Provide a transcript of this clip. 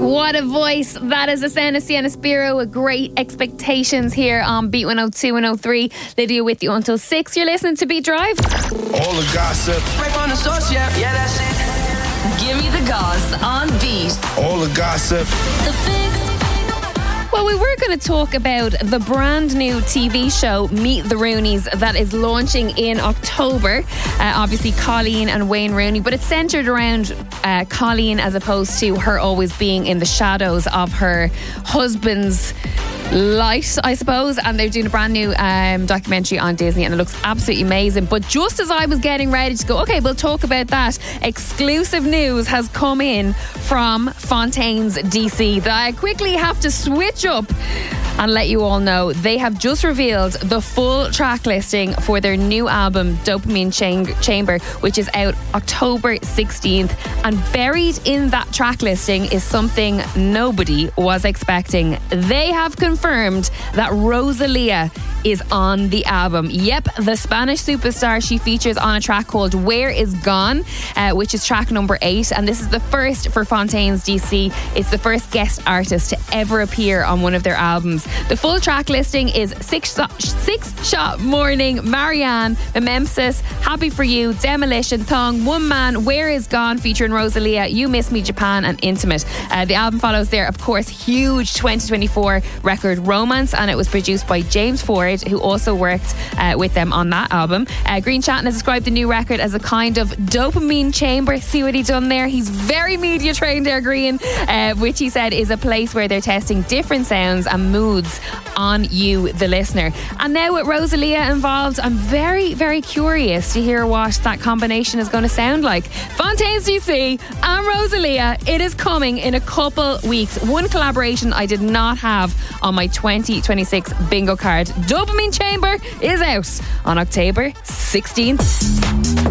What a voice. That is the sound of Sienna Spiro with Great Expectations here on Beat 102 and 103. Lydia with you until 6. You're listening to Beat Drive. All the gossip. Right on the source, yeah, that's it. Give me the goss on Beat. All the gossip. The Fix. Well, we were going to talk about the brand new TV show Meet the Rooneys that is launching in October. Obviously Colleen and Wayne Rooney, but it's centred around Colleen as opposed to her always being in the shadows of her husband's light, I suppose. And they're doing a brand new documentary on Disney and it looks absolutely amazing. But just as I was getting ready to go, okay, we'll talk about that, exclusive news has come in from Fontaines DC that I quickly have to switch up and let you all know. They have just revealed the full track listing for their new album Dopamine Chamber, which is out October 16th, and buried in that track listing is something nobody was expecting. They have confirmed that Rosalía is on the album. Yep, the Spanish superstar, she features on a track called Where Is Gone, which is track number 8, and this is the first for Fontaines DC. It's the first guest artist to ever appear on one of their albums. The full track listing is Six Shot Morning, Marianne, Memphis, Happy For You, Demolition, Thong, One Man, Where Is Gone featuring Rosalía, You Miss Me Japan and Intimate. The album follows their, of course, huge 2024 record Romance, and it was produced by James Ford, who also worked with them on that album. Green Chatton has described the new record as a kind of dopamine chamber. See what he done there? He's very media trained there, Green, which he said is a place where they're testing different sounds and moods on you, the listener. And now with Rosalía involved, I'm very, very curious to hear what that combination is going to sound like. Fontaines DC and Rosalía, it is coming in a couple weeks. One collaboration I did not have on my 2026 bingo card. Dopamine Chamber is out on October 16th.